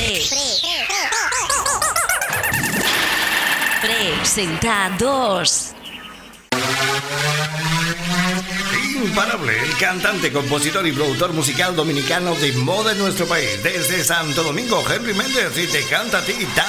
Presentados. Imparable, el cantante, compositor y productor musical dominicano de moda en nuestro país. Desde Santo Domingo, Henry Méndez, y te canta a ti.